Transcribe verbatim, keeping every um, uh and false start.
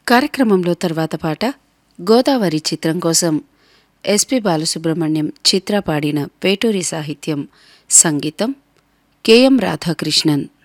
కార్యక్రమంలో తర్వాత పాట గోదావరి చిత్రం కోసం ఎస్పి బాలసుబ్రహ్మణ్యం చిత్ర పాడిన పేటూరి సాహిత్యం, సంగీతం కెఎం రాధాకృష్ణన్.